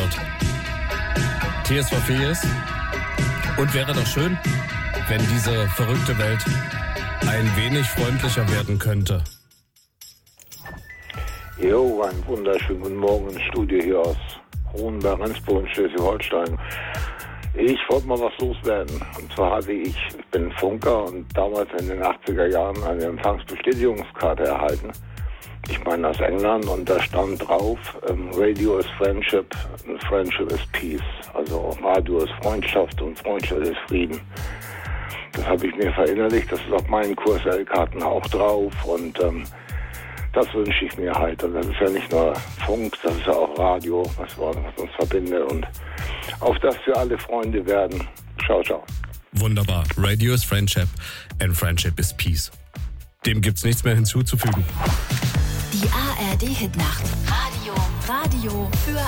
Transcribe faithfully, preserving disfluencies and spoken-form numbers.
wird. Tears for Fears. Und wäre doch schön, wenn diese verrückte Welt ein wenig freundlicher werden könnte. Jo, einen wunderschönen guten Morgen im Studio hier aus Hohenberg-Rendsburg in Schleswig-Holstein. Ich wollte mal was loswerden. Und zwar hatte ich, ich bin Funker und damals in den achtziger Jahren eine Empfangsbestätigungskarte erhalten. Ich meine aus England, und da stand drauf, ähm, Radio is Friendship and Friendship is Peace. Also Radio ist Freundschaft und Freundschaft ist Frieden. Das habe ich mir verinnerlicht, das ist auf meinen Q S L-Karten auch drauf, und ähm, das wünsche ich mir halt. Und das ist ja nicht nur Funk, das ist ja auch Radio, was, was uns verbindet, und auf das wir alle Freunde werden. Ciao, ciao. Wunderbar. Radio is Friendship and Friendship is Peace. Dem gibt's nichts mehr hinzuzufügen. Die A R D-Hitnacht. Radio. Radio für